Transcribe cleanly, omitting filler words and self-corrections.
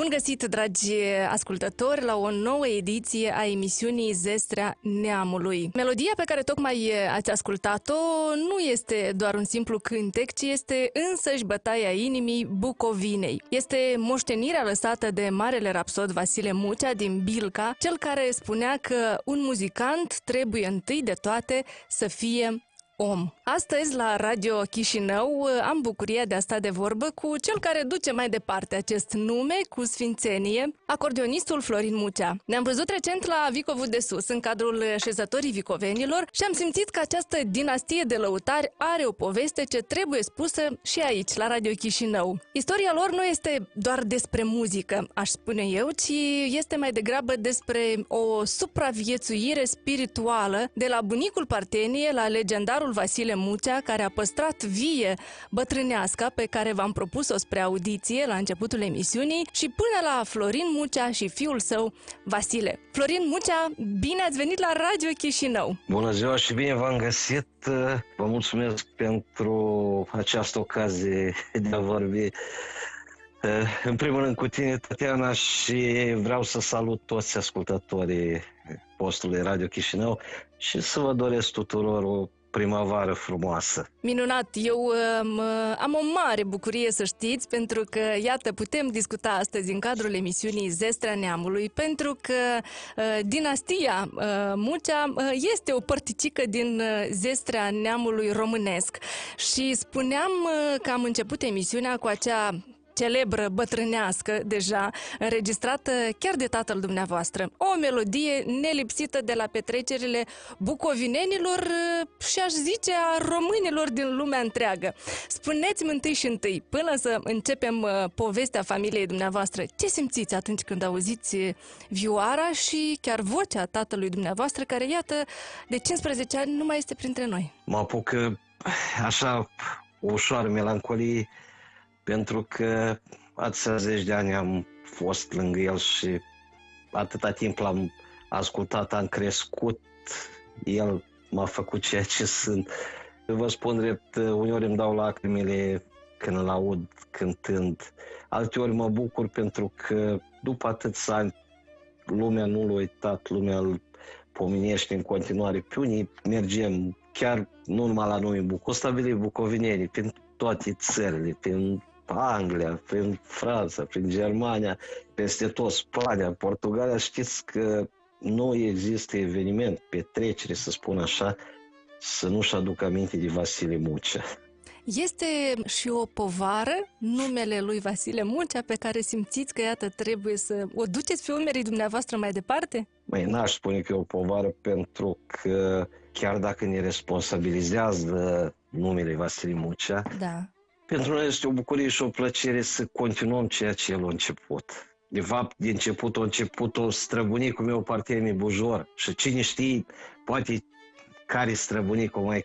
Bun găsit, dragi ascultători, la o nouă ediție a emisiunii Zestrea Neamului. Melodia pe care tocmai ați ascultat-o nu este doar un simplu cântec, ci este însăși bătaia inimii Bucovinei. Este moștenirea lăsată de marele rapsod Vasile Mucea din Bilca, cel care spunea că un muzicant trebuie întâi de toate să fie om. Astăzi, la Radio Chișinău, am bucuria de a sta de vorbă cu cel care duce mai departe acest nume cu sfințenie, acordeonistul Florin Mucea. Ne-am văzut recent la Vicovul de Sus, în cadrul Șezătorii Vicovenilor, și am simțit că această dinastie de lăutari are o poveste ce trebuie spusă și aici, la Radio Chișinău. Istoria lor nu este doar despre muzică, aș spune eu, ci este mai degrabă despre o supraviețuire spirituală de la bunicul Partenie la legendarul Vasile Mucea, care a păstrat vie bătrâneasca pe care v-am propus-o spre audiție la începutul emisiunii și până la Florin Mucea și fiul său, Vasile. Florin Mucea, bine ați venit la Radio Chișinău! Bună ziua și bine v-am găsit! Vă mulțumesc pentru această ocazie de a vorbi în primul rând cu tine, Tatiana, și vreau să salut toți ascultătorii postului Radio Chișinău și să vă doresc tuturor o primăvară frumoasă. Minunat! Eu am o mare bucurie, să știți, pentru că, iată, putem discuta astăzi în cadrul emisiunii Zestrea Neamului, pentru că dinastia Mucea este o părticică din Zestrea Neamului românesc. Și spuneam că am început emisiunea cu acea celebră bătrânească, deja înregistrată chiar de tatăl dumneavoastră. O melodie nelipsită de la petrecerile bucovinenilor și, aș zice, a românilor din lumea întreagă. Spuneți-mi întâi, până să începem povestea familiei dumneavoastră, ce simțiți atunci când auziți vioara și chiar vocea tatălui dumneavoastră, care, iată, de 15 ani nu mai este printre noi? Mă apucă așa o ușoară melancolie, pentru că atâția zeci de ani am fost lângă el și atâta timp l-am ascultat, am crescut, el m-a făcut ceea ce sunt. Vă spun drept, uneori îmi dau lacrimile când îl aud cântând, alteori mă bucur pentru că după atâția ani lumea nu l-a uitat, lumea îl pomenește în continuare. Pe unii mergem, chiar nu numai la noi, cu stabilii bucovineni, prin toate țările, prin Anglia, prin Franța, prin Germania, peste tot, Spania, Portugalia. Știți că nu există eveniment, petrecere, să spun așa, să nu-și aducă aminte de Vasile Mucea. Este și o povară, numele lui Vasile Mucea, pe care simțiți că, iată, trebuie să o duceți pe umerii dumneavoastră mai departe? Măi, n-aș spune că e o povară, pentru că chiar dacă ne responsabilizează numele Vasile Mucea, da, pentru noi este o bucurie și o plăcere să continuăm ceea ce el a început. De fapt, de început a început-o străbunicul meu, Partenie Bujor. Și cine știe, poate care străbunicul mai